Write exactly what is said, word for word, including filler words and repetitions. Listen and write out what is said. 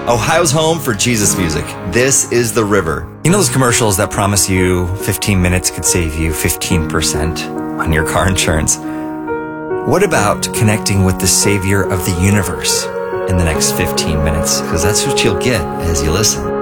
Ohio's home for Jesus music. This is The River. You know those commercials that promise you fifteen minutes could save you fifteen percent on your car insurance? What about connecting with the Savior of the universe in the next fifteen minutes? Because that's what you'll get as you listen.